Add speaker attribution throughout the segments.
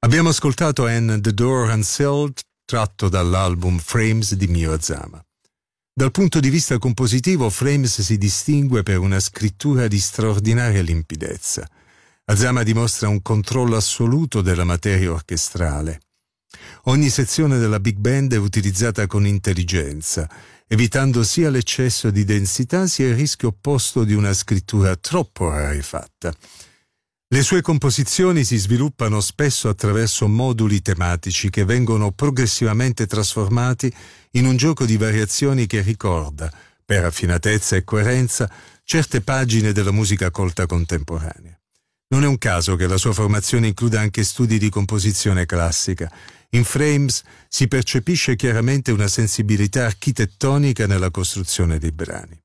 Speaker 1: Abbiamo ascoltato And the Door Unsealed, tratto dall'album Frames di Mio Azama. Dal punto di vista compositivo, Frames si distingue per una scrittura di straordinaria limpidezza. Azama dimostra un controllo assoluto della materia orchestrale. Ogni sezione della big band è utilizzata con intelligenza, evitando sia l'eccesso di densità sia il rischio opposto di una scrittura troppo rarefatta. Le sue composizioni si sviluppano spesso attraverso moduli tematici che vengono progressivamente trasformati in un gioco di variazioni che ricorda, per raffinatezza e coerenza, certe pagine della musica colta contemporanea. Non è un caso che la sua formazione includa anche studi di composizione classica. In Frames si percepisce chiaramente una sensibilità architettonica nella costruzione dei brani.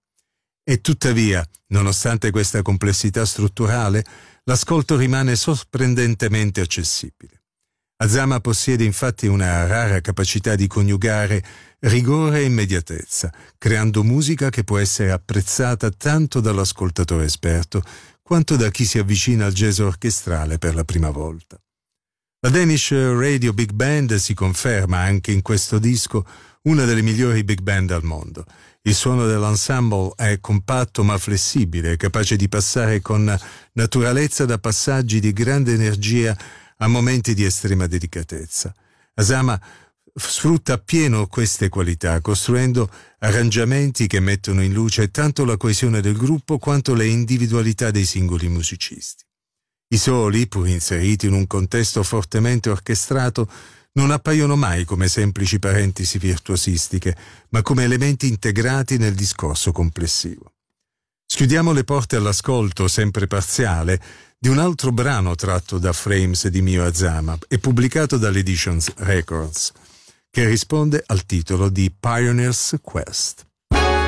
Speaker 1: E tuttavia, nonostante questa complessità strutturale, l'ascolto rimane sorprendentemente accessibile. Azama possiede infatti una rara capacità di coniugare rigore e immediatezza, creando musica che può essere apprezzata tanto dall'ascoltatore esperto quanto da chi si avvicina al jazz orchestrale per la prima volta. La Danish Radio Big Band si conferma anche in questo disco una delle migliori big band al mondo. Il suono dell'ensemble è compatto ma flessibile, capace di passare con naturalezza da passaggi di grande energia a momenti di estrema delicatezza. Azama sfrutta appieno queste qualità, costruendo arrangiamenti che mettono in luce tanto la coesione del gruppo quanto le individualità dei singoli musicisti. I soli, pur inseriti in un contesto fortemente orchestrato, non appaiono mai come semplici parentesi virtuosistiche, ma come elementi integrati nel discorso complessivo. Schiudiamo le porte all'ascolto, sempre parziale, di un altro brano tratto da Frames di Mio Azama e pubblicato dall'Editions Records, che risponde al titolo di Pioneer's Quest.